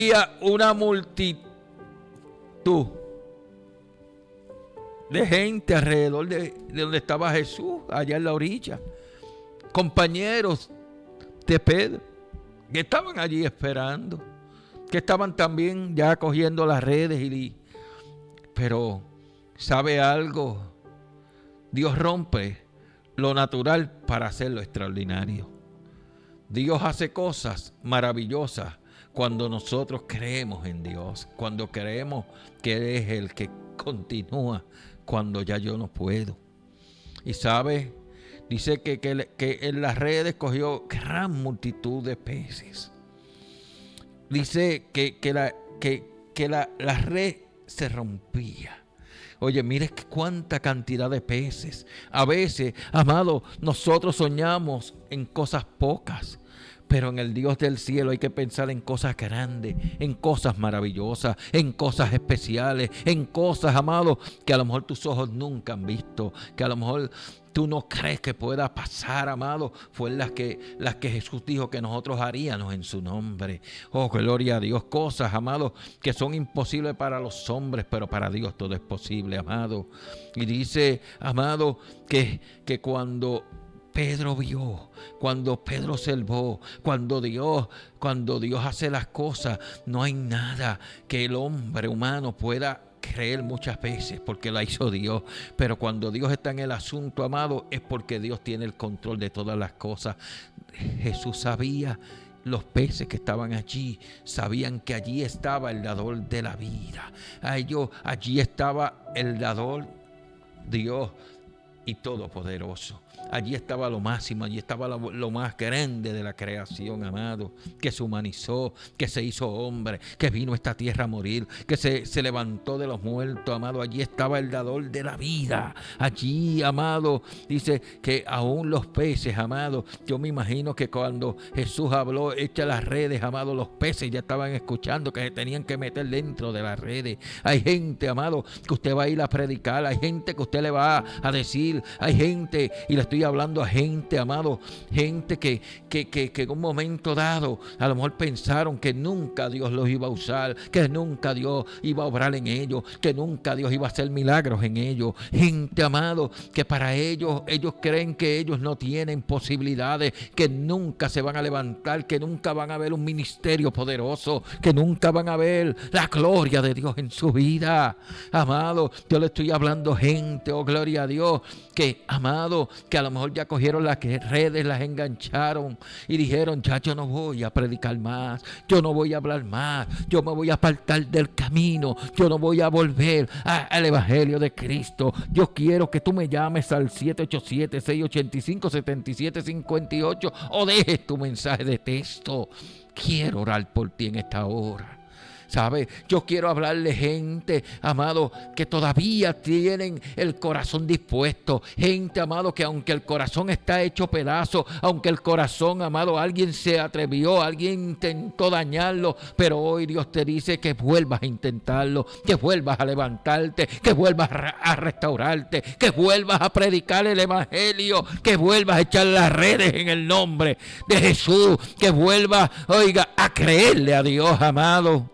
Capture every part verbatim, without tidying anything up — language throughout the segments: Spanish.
Había una multitud de gente alrededor de, de donde estaba Jesús, allá en la orilla. Compañeros de Pedro, que estaban allí esperando, que estaban también ya cogiendo las redes. Y, pero, ¿sabe algo? Dios rompe lo natural para hacer lo extraordinario. Dios hace cosas maravillosas cuando nosotros creemos en Dios, cuando creemos que Él es el que continúa cuando ya yo no puedo. Y sabe, dice que, que, que en las redes cogió gran multitud de peces. Dice que, que, la, que, que la, la red se rompía. Oye, mire cuánta cantidad de peces. A veces, amado, nosotros soñamos en cosas pocas. Pero en el Dios del cielo hay que pensar en cosas grandes, en cosas maravillosas, en cosas especiales, en cosas, amado, que a lo mejor tus ojos nunca han visto, que a lo mejor tú no crees que pueda pasar, amado. Fue las que, las que Jesús dijo que nosotros haríamos en su nombre. Oh, gloria a Dios. Cosas, amado, que son imposibles para los hombres, pero para Dios todo es posible, amado. Y dice, amado, que, que cuando Pedro vio, cuando Pedro observó, cuando Dios, cuando Dios hace las cosas, no hay nada que el hombre humano pueda creer muchas veces, porque la hizo Dios. Pero cuando Dios está en el asunto, amado, es porque Dios tiene el control de todas las cosas. Jesús sabía, los peces que estaban allí sabían que allí estaba el dador de la vida. A ellos, allí estaba el dador, Dios y todopoderoso. Allí estaba lo máximo, allí estaba lo, lo más grande de la creación, amado, que se humanizó, que se hizo hombre, que vino a esta tierra a morir, que se, se levantó de los muertos, amado. Allí estaba el dador de la vida. Allí, amado, dice que aún los peces, amado, yo me imagino que cuando Jesús habló, echa las redes, amado, los peces ya estaban escuchando que se tenían que meter dentro de las redes. Hay gente, amado, que usted va a ir a predicar, hay gente que usted le va a decir, hay gente, y le estoy hablando a gente, amado, gente que, que, que, que en un momento dado a lo mejor pensaron que nunca Dios los iba a usar, que nunca Dios iba a obrar en ellos, que nunca Dios iba a hacer milagros en ellos. Gente, amado, que para ellos, ellos creen que ellos no tienen posibilidades, que nunca se van a levantar, que nunca van a ver un ministerio poderoso, que nunca van a ver la gloria de Dios en su vida. Amado, yo le estoy hablando gente, oh gloria a Dios, que, amado, que a lo mejor ya cogieron las redes, las engancharon y dijeron, ya yo no voy a predicar más, yo no voy a hablar más, yo me voy a apartar del camino, yo no voy a volver a, al evangelio de Cristo. Yo quiero que tú me llames al siete ocho siete, seis ocho cinco, siete siete cinco ocho o dejes tu mensaje de texto. Quiero orar por ti en esta hora. ¿Sabe? Yo quiero hablarle gente, amado, que todavía tienen el corazón dispuesto. Gente, amado, que aunque el corazón está hecho pedazo, aunque el corazón, amado, alguien se atrevió, alguien intentó dañarlo, pero hoy Dios te dice que vuelvas a intentarlo, que vuelvas a levantarte, que vuelvas a restaurarte, que vuelvas a predicar el evangelio, que vuelvas a echar las redes en el nombre de Jesús, que vuelvas, oiga, a creerle a Dios, amado.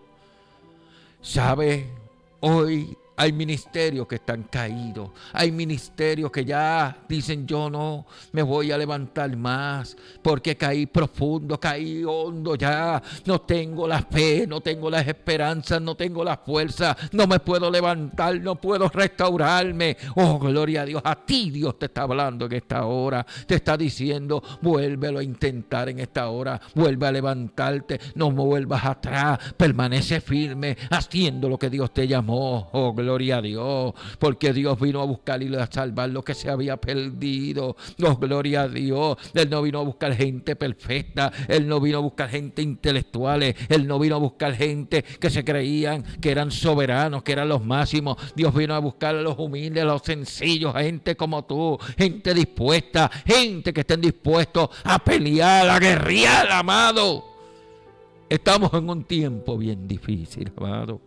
¿Sabe? Hoy hay ministerios que están caídos. Hay ministerios que ya dicen, yo no me voy a levantar más porque caí profundo, caí hondo ya. No tengo la fe, no tengo las esperanzas, no tengo la fuerza. No me puedo levantar, no puedo restaurarme. Oh, gloria a Dios. A ti Dios te está hablando en esta hora. Te está diciendo, vuélvelo a intentar en esta hora. Vuelve a levantarte. No me vuelvas atrás. Permanece firme haciendo lo que Dios te llamó. Oh, gloria Gloria a Dios, porque Dios vino a buscar y a salvar lo que se había perdido. Oh, gloria a Dios. Él no vino a buscar gente perfecta, Él no vino a buscar gente intelectuales, Él no vino a buscar gente que se creían que eran soberanos, que eran los máximos. Dios vino a buscar a los humildes, a los sencillos, a gente como tú, gente dispuesta, gente que estén dispuestos a pelear, a guerrear, amado. Estamos en un tiempo bien difícil, amado.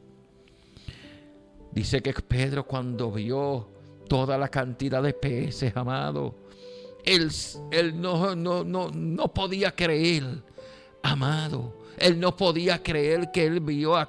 Dice que Pedro, cuando vio toda la cantidad de peces, amado, él, él no, no, no, no podía creer, amado. Él no podía creer que él vio a